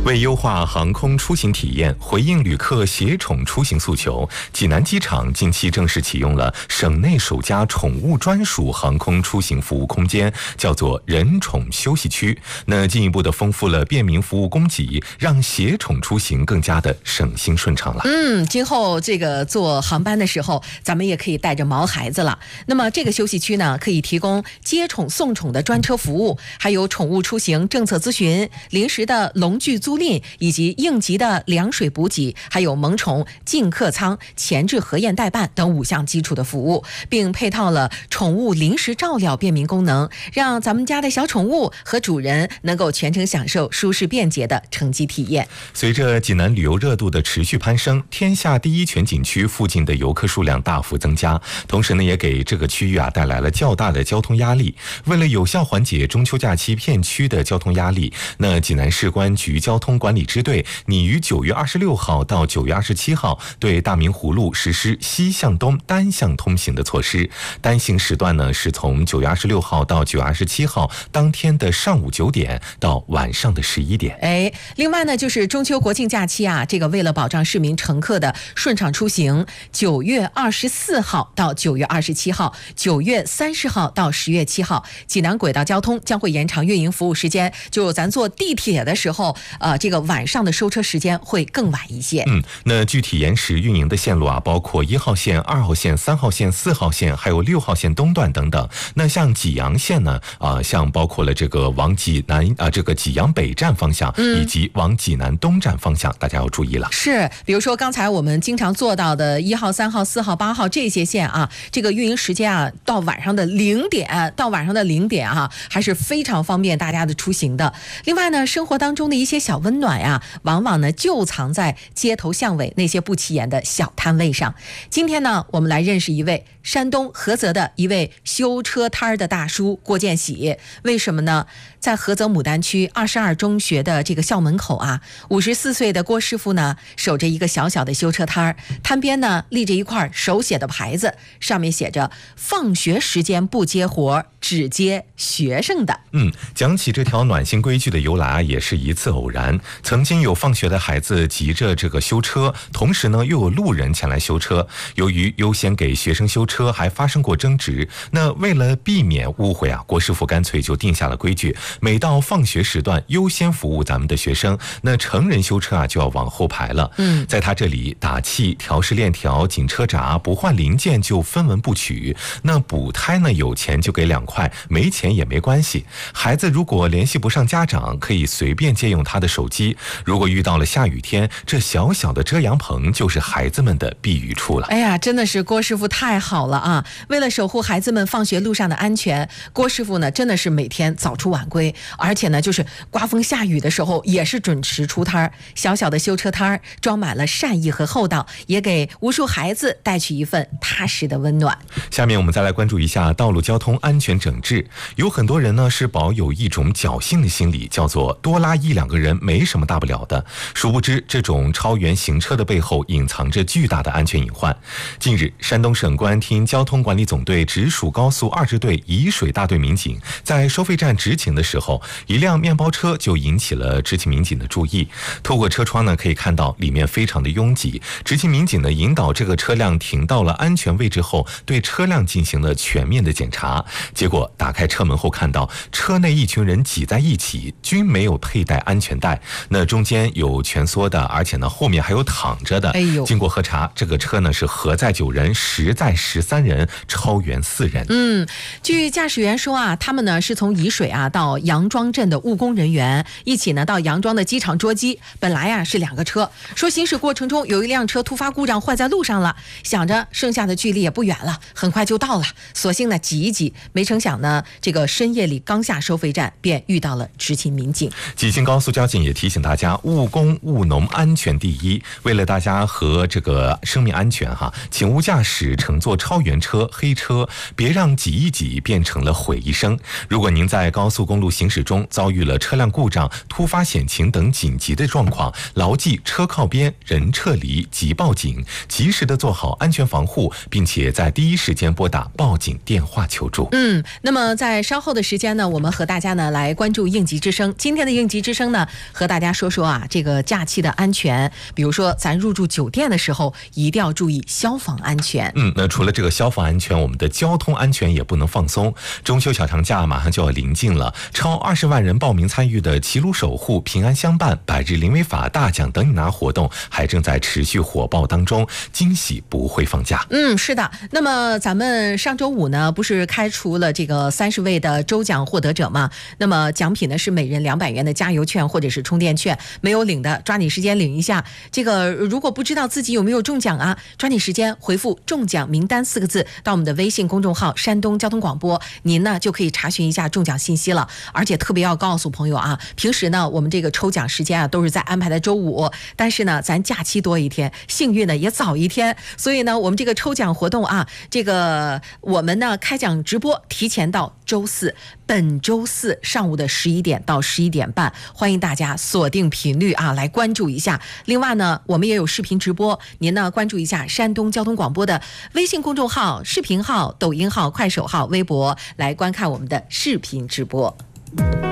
为优化航空出行体验，回应旅客携宠出行诉求，济南机场近期正式启用了省内首家宠物专属航空出行服务空间，叫做人宠休息区。那进一步的丰富了便民服务供给，让携宠出行更加的省心顺畅了。 今后这个坐航班的时候，咱们也可以带着毛孩子了。那么这个休息区呢，可以提供接宠送宠的专车服务，还有宠物出行政策咨询、临时的笼具租赁，以及应急的凉水补给，还有萌宠进客舱、前置核验代办等5项基础的服务，并配套了宠物临时照料便民功能，让咱们家的小宠物和主人能够全程享受舒适便捷的乘机体验。 随着济南旅游热度的持续攀升，天下第一全景区附近的游客数量大幅增加，同时呢，也给这个区域带来了较大的交通压力。为了有效缓解中秋假期片区的交通压力，那济南市公安局交通管理支队拟于9月26号到9月27号对大明湖路实施西向东单向通行的措施。单行时段呢，是从9月26号到9月27号当天的上午9点到晚上的11点。 另外呢，就是中秋国庆假期这个为了保障市民乘客的顺畅出行，9月24号到9月27号、9月30号到10月7号，济南轨道交通将会延长运营服务时间，就咱坐地铁的时候，这个晚上的收车时间会更晚一些。 那具体延时运营的线路包括1号线、2号线、3号线、4号线，还有6号线东段等等。那像济阳线呢，像包括了这个往济南这个济阳北站方向，以及往济南东站方向，大家要注意了。 是，比如说刚才我们经常做到的1号、3号、4号、8号这些线这个运营时间到晚上的0点还是非常方便大家的出行的。另外呢，生活当中的一些小温暖往往呢就藏在街头巷尾那些不起眼的小摊位上。今天呢，我们来认识一位山东菏泽的一位修车摊的大叔郭建喜。为什么呢？在菏泽牡丹区22中学的这个校门口54岁的郭师傅呢，守着一个小小的修车摊，摊边呢立着一块手写的牌子，上面写着放学时间不接活，只接学生的。 讲起这条暖心规矩的由来也是一次偶然。曾经有放学的孩子急着这个修车，同时呢又有路人前来修车，由于优先给学生修车还发生过争执，那为了避免误会郭师傅干脆就定下了规矩，每到放学时段优先服务咱们的学生，那成人修车就要往后排了。在他这里打气、调试链条、紧车闸，不换零件就分文不取。那补胎呢，有钱就给2块，没钱也没关系。孩子如果联系不上家长，可以随便借用他的手机。如果遇到了下雨天，这小小的遮阳棚就是孩子们的避雨处了。 真的是郭师傅太好了为了守护孩子们放学路上的安全，郭师傅呢真的是每天早出晚归，而且呢就是刮风下雨的时候也是准时出摊。小小的修车摊装满了善意和厚道，也给无数孩子带去一份踏实的温暖。 下面我们再来关注一下道路交通安全整治。有很多人呢是保有一种侥幸的心理，叫做多拉1-2个人没什么大不了的。殊不知这种超员行车的背后隐藏着巨大的安全隐患。近日，山东省公安厅交通管理总队直属高速2支队沂水大队民警在收费站执勤的时候，一辆面包车就引起了执勤民警的注意。透过车窗呢，可以看到里面非常的拥挤。执勤民警呢引导这个车辆停到了安全位置后，对车辆进行了全面的检查。结果打开车门后看到车内一群人挤在一起，均没有佩戴安全带。那中间有蜷缩的，而且呢后面还有躺着的。经过核查，这个车呢是核载9人，实载13人，超员4人。 据驾驶员说他们呢是从沂水到杨庄镇的务工人员，一起呢到杨庄的机场捉鸡。本来是2个车，说行驶过程中有一辆车突发故障坏在路上了，想着剩下的距离也不远了，很快就到了，索性呢挤一挤。没成想呢，这个深夜里刚下收费站，便遇到了执勤民警。 济京高速交警也提醒大家，务工务农安全第一。为了大家和这个生命安全请勿驾驶乘坐超员车、黑车，别让挤一挤变成了毁一生。如果您在高速公路路行驶中遭遇了车辆故障、突发险情等紧急的状况，牢记车靠边、人撤离、即报警，及时的做好安全防护，并且在第一时间拨打报警电话求助。 那么在稍后的时间呢，我们和大家呢来关注应急之声。今天的应急之声呢，和大家说说啊，这个假期的安全，比如说咱入住酒店的时候，一定要注意消防安全。 那除了这个消防安全，我们的交通安全也不能放松。中秋小长假马上就要临近了，超20万人报名参与的齐鲁守护、平安相伴、百日零违法大奖等你拿活动还正在持续火爆当中，惊喜不会放假。 是的。那么咱们上周五呢，不是开除了这个30位的周奖获得者吗？那么奖品呢是每人200元的加油券或者是充电券，没有领的抓紧时间领一下。这个如果不知道自己有没有中奖啊，抓紧时间回复中奖名单4个字到我们的微信公众号山东交通广播，您呢就可以查询一下中奖信息了。而且特别要告诉朋友啊，平时呢我们这个抽奖时间啊都是在安排在周五，但是呢咱假期多一天，幸运呢也早一天，所以呢我们这个抽奖活动啊，这个我们呢开奖直播提前到周4，本周4上午的11点到11点半，欢迎大家锁定频率啊来关注一下。另外呢我们也有视频直播，您呢关注一下山东交通广播的微信公众号、视频号、抖音号、快手号、微博，来观看我们的视频直播。